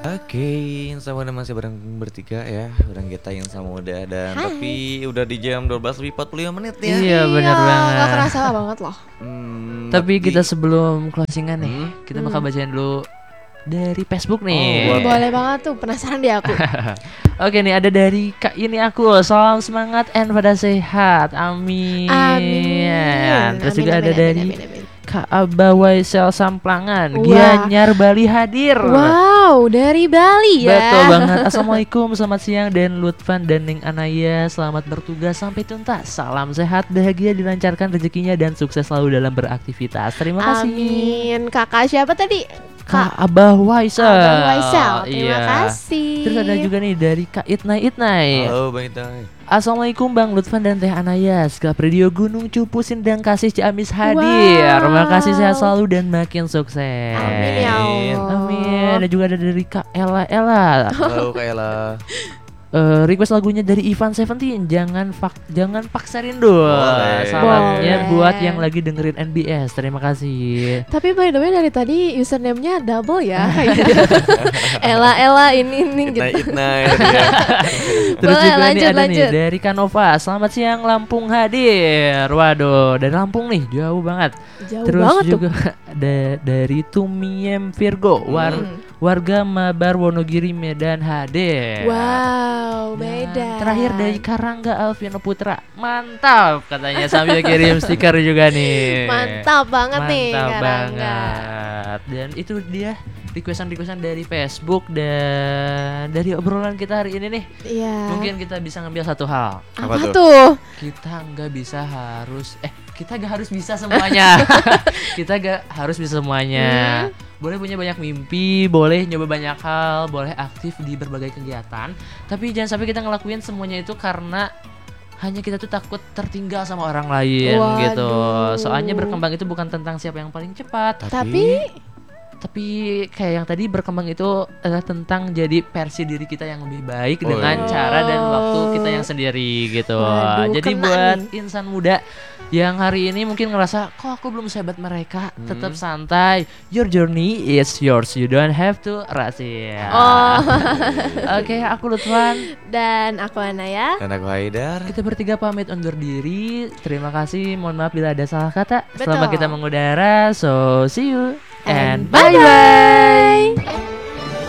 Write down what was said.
Oke, sama masih bareng bertiga ya, bareng kita yang sama muda dan Hai. tapi udah di jam 12 lebih 45 menit ya. Iya benar banget. Gak kerasa banget loh. Tapi kita sebelum closingan nih, kita bakal Hmm. bacain dulu dari Facebook Oh, nih. Boleh banget tuh, penasaran deh aku. Oke nih, ada dari Kak ini aku. Salam semangat and pada sehat. Amin. Amin. Terus Amin, juga amin, ada amin, dari amin, amin. Kak Abawai Sel Samplangan. Wah. Gianyar Bali hadir. Wow, dari Bali ya. Betul banget. Assalamualaikum, selamat siang dan Lutfan dan Ning Anaya. Selamat bertugas sampai tuntas. Salam sehat, bahagia, dilancarkan rezekinya dan sukses selalu dalam beraktivitas. Terima kasih. Amin. Kakak siapa tadi? Kak Abah Waisel. Abah Waisel. Terima Iya. kasih. Terus ada juga nih dari Kak Itnai. Halo Bang Itai. Assalamualaikum Bang Lutfan dan Teh Anaya. Skap Radio Gunung Cupu Sindang Kasih Ciamis hadir. Wow. Terima kasih, sehat selalu dan makin sukses. Amin ya Allah. Amin. Dan juga ada dari Kak Ella. Halo Kak Ella. Request lagunya dari Ivan Seventeen. Jangan paksa rindu. Boleh. Salamnya Boleh. buat yang lagi dengerin NBS. Terima kasih. Tapi by the way dari tadi username-nya double ya. Ella ini gitu. Itnai. Terus Boleh, juga nih lanjut, ada nih lanjut. dari Kanova. Selamat siang Lampung hadir. Waduh, dari Lampung nih jauh banget. Jauh Terus banget tuh. juga dari Tumiem Virgo. Warga Mabar Wonogiri Medan hadir. Wow, Dan beda. Terakhir dari Karangga Alvino Putra. Mantap katanya sambil kirim stiker juga nih. Mantap banget nih Mantap Karangga. banget. Dan itu dia requestan dari Facebook dan dari obrolan kita hari ini nih. Iya. Mungkin kita bisa ngambil satu hal. Apa Apa tuh? tuh? Kita gak harus bisa semuanya. Kita gak harus bisa semuanya. Boleh punya banyak mimpi, boleh nyoba banyak hal, boleh aktif di berbagai kegiatan. Tapi jangan sampai kita ngelakuin semuanya itu karena hanya kita tuh takut tertinggal sama orang lain gitu. Waduh. Soalnya berkembang itu bukan tentang siapa yang paling cepat, tapi kayak yang tadi berkembang itu adalah tentang jadi versi diri kita yang lebih baik Oh, dengan iya. cara dan waktu kita yang sendiri gitu. Waduh, Jadi kena buat nih. insan muda yang hari ini mungkin ngerasa kok aku belum sehebat mereka, tetap santai. Your journey is yours. You don't have to rush it. Oh. Oke, aku Lutfan. Dan aku Anaya. Dan aku Haidar. Kita bertiga pamit undur diri. Terima kasih. Mohon maaf bila ada salah kata. Betul. Selama kita mengudara. So see you and Bye-bye.